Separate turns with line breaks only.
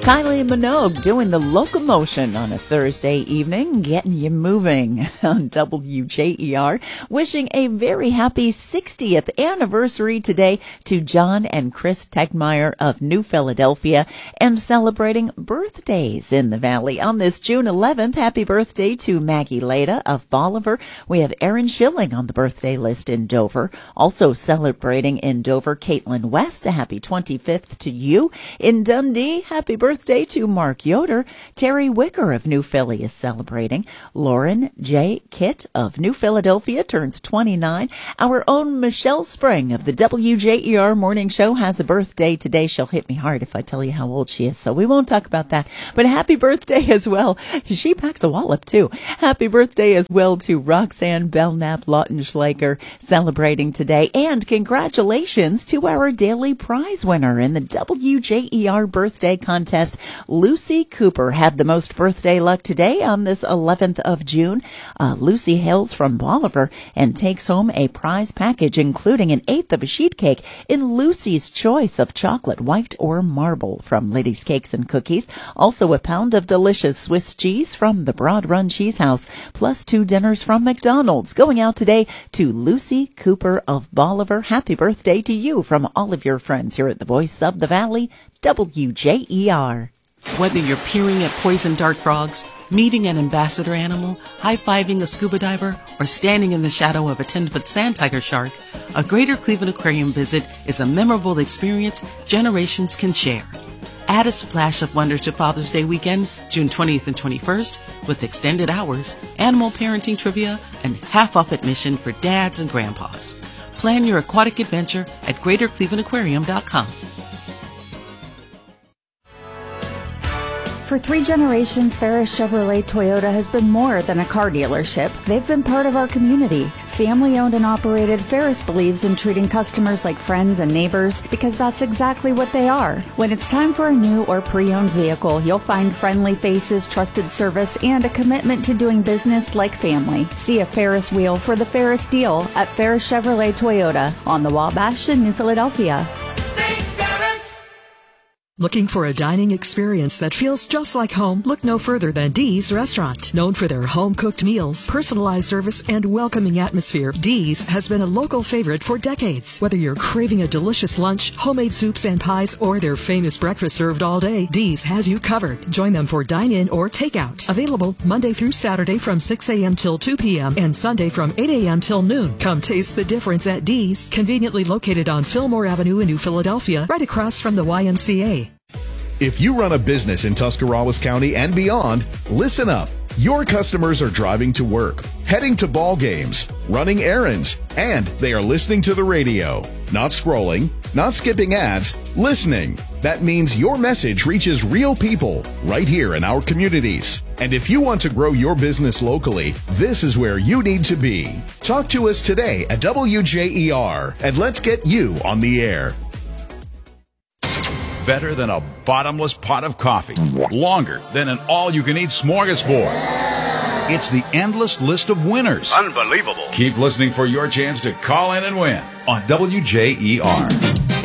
Kylie Minogue doing the locomotion on a Thursday evening, getting you moving on WJER. Wishing a very happy 60th anniversary today to John and Chris Tegmeyer of New Philadelphia, and celebrating birthdays in the Valley on this June 11th. Happy birthday to Maggie Leda of Bolivar. We have Aaron Schilling on the birthday list in Dover. Also celebrating in Dover, Caitlin West. A happy 25th to you. In Dundee, happy birthday to Mark Yoder. Terry Wicker of New Philly is celebrating. Lauren J. Kitt of New Philadelphia turns 29. Our own Michelle Spring of the WJER Morning Show has a birthday today. She'll hit me hard if I tell you how old she is, so we won't talk about that. But happy birthday as well. She packs a wallop, too. Happy birthday as well to Roxanne Belknap Lautenschlager celebrating today. And congratulations to our daily prize winner in the WJER birthday contest. Lucy Cooper had the most birthday luck today on this 11th of June. Lucy hails from Bolivar and takes home a prize package, including an eighth of a sheet cake in Lucy's choice of chocolate, white or marble from Liddy's Cakes and Cookies. Also a pound of delicious Swiss cheese from the Broad Run Cheese House, plus 2 dinners from McDonald's. Going out today to Lucy Cooper of Bolivar. Happy birthday to you from all of your friends here at the Voice of the Valley, WJER.
Whether you're peering at poison dart frogs, meeting an ambassador animal, high-fiving a scuba diver, or standing in the shadow of a 10-foot sand tiger shark, a Greater Cleveland Aquarium visit is a memorable experience generations can share. Add a splash of wonder to Father's Day weekend, June 20th and 21st, with extended hours, animal parenting trivia, and half-off admission for dads and grandpas. Plan your aquatic adventure at GreaterClevelandAquarium.com.
For 3 generations, Ferris Chevrolet Toyota has been more than a car dealership. They've been part of our community. Family-owned and operated, Ferris believes in treating customers like friends and neighbors because that's exactly what they are. When it's time for a new or pre-owned vehicle, you'll find friendly faces, trusted service, and a commitment to doing business like family. See a Ferris wheel for the Ferris deal at Ferris Chevrolet Toyota on the Wabash in New Philadelphia.
Looking for a dining experience that feels just like home? Look no further than Dee's Restaurant. Known for their home-cooked meals, personalized service, and welcoming atmosphere, Dee's has been a local favorite for decades. Whether you're craving a delicious lunch, homemade soups and pies, or their famous breakfast served all day, Dee's has you covered. Join them for dine-in or takeout. Available Monday through Saturday from 6 a.m. till 2 p.m. and Sunday from 8 a.m. till noon. Come taste the difference at Dee's, conveniently located on Fillmore Avenue in New Philadelphia, right across from the YMCA.
If you run a business in Tuscarawas County and beyond, listen up. Your customers are driving to work, heading to ball games, running errands, and they are listening to the radio. Not scrolling, not skipping ads, listening. That means your message reaches real people right here in our communities. And if you want to grow your business locally, this is where you need to be. Talk to us today at WJER, and let's get you on the air.
Better than a bottomless pot of coffee. Longer than an all-you-can-eat smorgasbord. It's the endless list of winners.
Unbelievable.
Keep listening for your chance to call in and win on WJER.